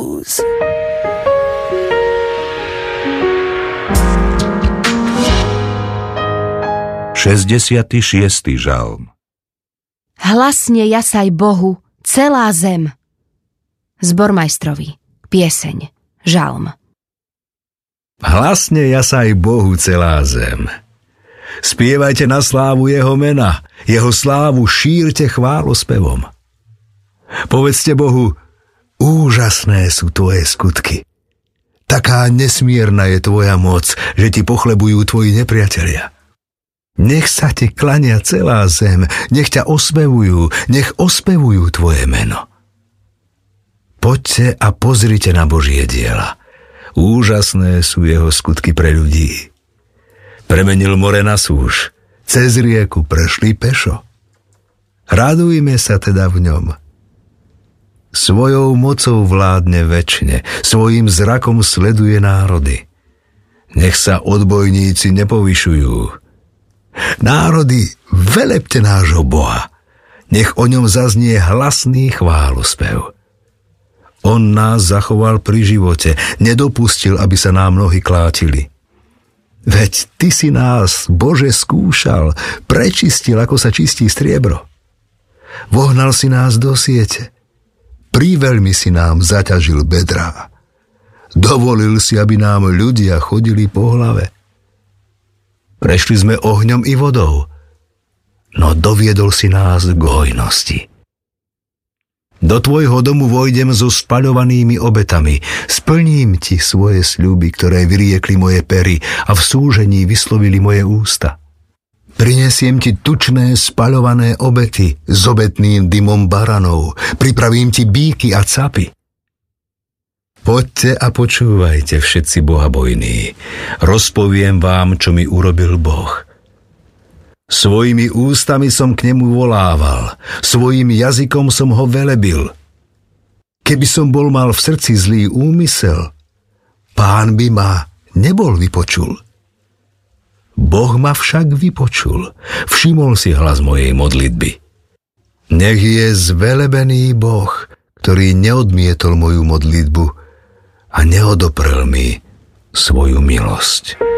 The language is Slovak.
blues. Šesťdesiaty šiesty žalm. Hlasne jasaj Bohu celá zem. Zbormajstrovi. Pieseň. Žalm. Hlasne jasaj Bohu celá zem. Spievajte na slávu jeho mena, jeho slávu šírte chválospevom. Povedzte Bohu, úžasné sú tvoje skutky. Taká nesmierna je tvoja moc, že ti pochlebujú tvoji nepriatelia. Nech sa ti klania celá zem, nech ťa ospevujú, nech ospevujú tvoje meno. Poďte a pozrite na Božie diela. Úžasné sú jeho skutky pre ľudí. Premenil more na súš, cez rieku prešli pešo. Radujme sa teda v ňom. Svojou mocou vládne večne, svojím zrakom sleduje národy. Nech sa odbojníci nepovyšujú. Národy, velepte nášho Boha. Nech o ňom zaznie hlasný chválospev. On nás zachoval pri živote, nedopustil, aby sa nám nohy klátili. Veď ty si nás, Bože, skúšal, prečistil, ako sa čistí striebro. Vohnal si nás do siete, priveľmi si nám zaťažil bedrá. Dovolil si, aby nám ľudia chodili po hlave. Prešli sme ohňom i vodou, no doviedol si nás k hojnosti. Do tvojho domu vojdem so spaľovanými obetami, splním ti svoje sľuby, ktoré vyriekli moje pery a v súžení vyslovili moje ústa. Prinesiem ti tučné spaľované obety s obetným dymom baranov, pripravím ti bíky a capy. Poďte a počúvajte, všetci bohabojní. Rozpoviem vám, čo mi urobil Boh. Svojimi ústami som k nemu volával, svojím jazykom som ho velebil. Keby som bol mal v srdci zlý úmysel, Pán by ma nebol vypočul. Boh ma však vypočul, všimol si hlas mojej modlitby. Nech je zvelebený Boh, ktorý neodmietol moju modlitbu a neodoprel mi svoju milosť.